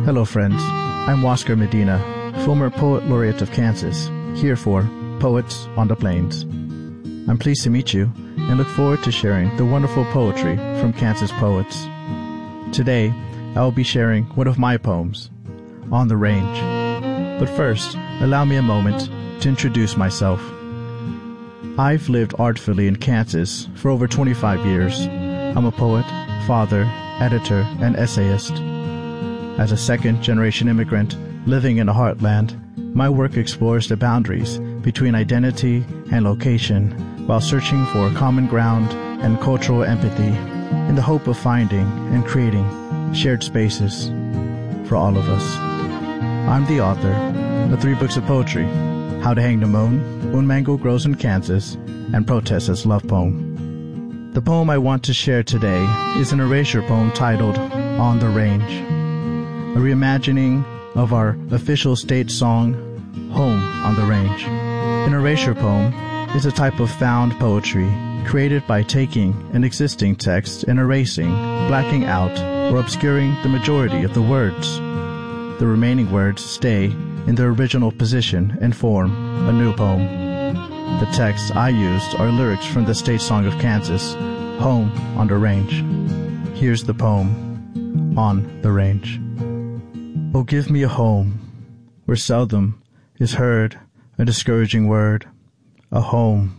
Hello friends, I'm Oscar Medina, former Poet Laureate of Kansas, here for Poets on the Plains. I'm pleased to meet you and look forward to sharing the wonderful poetry from Kansas poets. Today, I will be sharing one of my poems, On the Range. But first, allow me a moment to introduce myself. I've lived artfully in Kansas for over 25 years. I'm a poet, father, editor, and essayist. As a second-generation immigrant living in the heartland, my work explores the boundaries between identity and location while searching for common ground and cultural empathy in the hope of finding and creating shared spaces for all of us. I'm the author of 3 books of poetry, How to Hang the Moon, When Mango Grows in Kansas, and Protest as Love Poem. The poem I want to share today is an erasure poem titled On the Range, a reimagining of our official state song, Home on the Range. An erasure poem is a type of found poetry created by taking an existing text and erasing, blacking out, or obscuring the majority of the words. The remaining words stay in their original position and form a new poem. The texts I used are lyrics from the state song of Kansas, Home on the Range. Here's the poem, On the Range. Oh, give me a home where seldom is heard a discouraging word. A home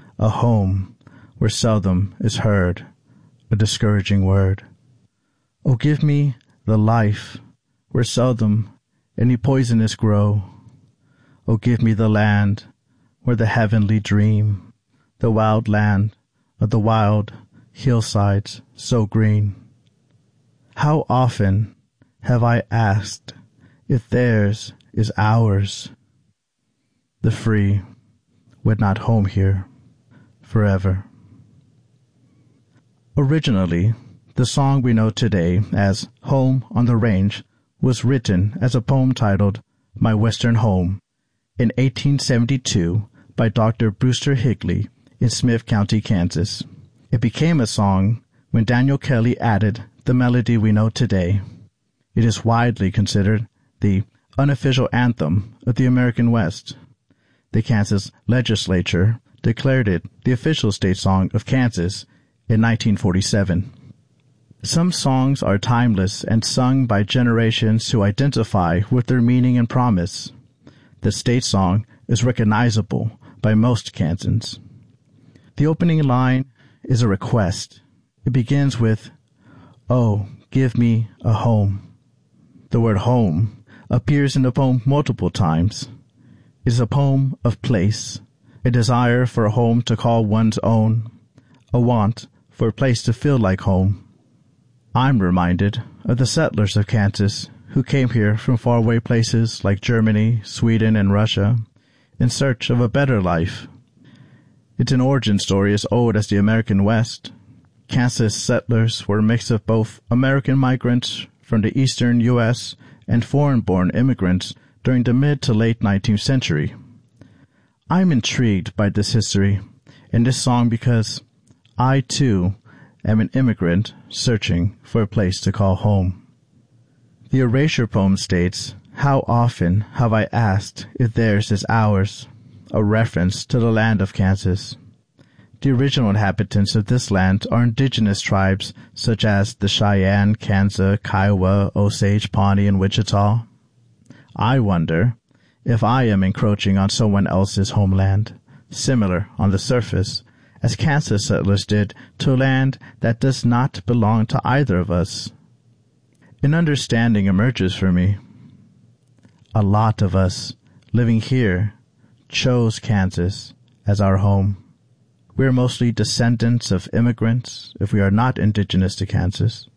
where seldom is heard a discouraging word. Oh, give me the life where seldom any poisonous grow. Oh, give me the land where the heavenly dream, the wild land of the wild hillsides so green. How often have I asked if theirs is ours? The free would not home here forever. Originally, the song we know today as Home on the Range was written as a poem titled My Western Home in 1872 by Dr. Brewster Higley in Smith County, Kansas. It became a song when Daniel Kelly added the melody we know today. It is widely considered the unofficial anthem of the American West. The Kansas legislature declared it the official state song of Kansas in 1947. Some songs are timeless and sung by generations who identify with their meaning and promise. The state song is recognizable by most Kansans. The opening line is a request. It begins with, "Oh, give me a home." The word home appears in the poem multiple times. It is a poem of place, a desire for a home to call one's own, a want for a place to feel like home. I'm reminded of the settlers of Kansas who came here from faraway places like Germany, Sweden, and Russia in search of a better life. It's an origin story as old as the American West. Kansas settlers were a mix of both American migrants from the eastern U.S. and foreign-born immigrants during the mid to late 19th century. I'm intrigued by this history and this song because I, too, am an immigrant searching for a place to call home. The erasure poem states, "How often have I asked if theirs is ours?" a reference to the land of Kansas. The original inhabitants of this land are indigenous tribes such as the Cheyenne, Kansa, Kiowa, Osage, Pawnee, and Wichita. I wonder if I am encroaching on someone else's homeland, similar on the surface, as Kansas settlers did to a land that does not belong to either of us. An understanding emerges for me. A lot of us living here chose Kansas as our home. We are mostly descendants of immigrants if we are not indigenous to Kansas.